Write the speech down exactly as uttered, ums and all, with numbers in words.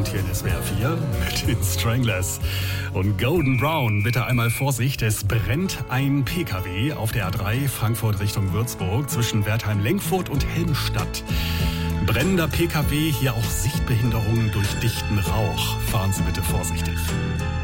Abend hier in S W R vier mit den Stranglers. Und Golden Brown, bitte einmal Vorsicht, es brennt ein P K W auf der A drei Frankfurt Richtung Würzburg zwischen Wertheim-Lenkfurt und Helmstadt. Brennender P K W, hier auch Sichtbehinderungen durch dichten Rauch. Fahren Sie bitte vorsichtig.